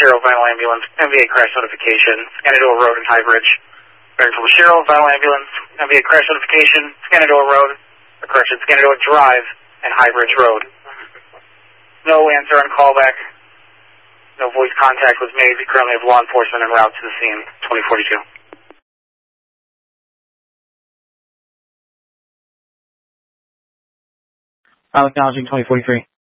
Shero, Vinyl Ambulance, MVA crash notification, Scanador Road and High Bridge. Barenville Shero, Vinyl Ambulance, MVA crash notification, Scanador Road, Scanador Drive and High Bridge Road. No answer on callback. No voice contact was made. We currently have law enforcement en route to the scene, 2042. Acknowledging 2043.